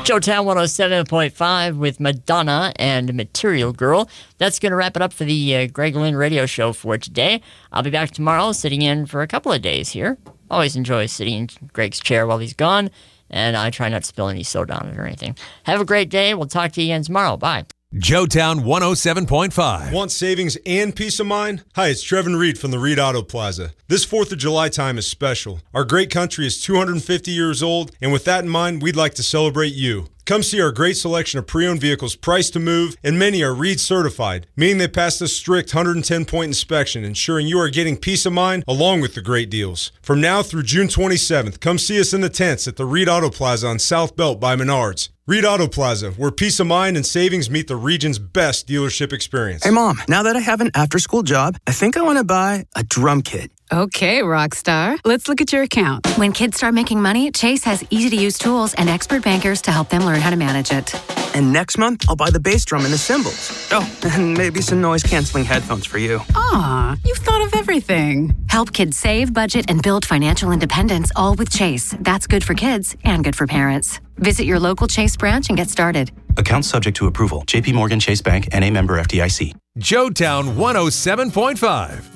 Joetown 107.5 with Madonna and Material Girl. That's going to wrap it up for the Greg Lynn radio show for today. I'll be back tomorrow, sitting in for a couple of days here. Always enjoy sitting in Greg's chair while he's gone, and I try not to spill any soda on it or anything. Have a great day. We'll talk to you again tomorrow. Bye. Joetown 107.5. Want savings and peace of mind? Hi, it's Trevin Reed from the Reed Auto Plaza. This 4th of July time is special. Our great country is 250 years old, and with that in mind, we'd like to celebrate you. Come see our great selection of pre-owned vehicles priced to move, and many are Reed certified, meaning they passed a strict 110-point inspection, ensuring you are getting peace of mind along with the great deals. From now through June 27th, come see us in the tents at the Reed Auto Plaza on South Belt by Menards. Reed Auto Plaza, where peace of mind and savings meet the region's best dealership experience. Hey, Mom, now that I have an after-school job, I think I want to buy a drum kit. Okay, Rockstar. Let's look at your account. When kids start making money, Chase has easy-to-use tools and expert bankers to help them learn how to manage it. And next month, I'll buy the bass drum and the cymbals. Oh, and maybe some noise-canceling headphones for you. Aw, you've thought of everything. Help kids save, budget, and build financial independence, all with Chase. That's good for kids and good for parents. Visit your local Chase branch and get started. Account subject to approval. JP Morgan Chase Bank, N.A. member FDIC. Joetown 107.5.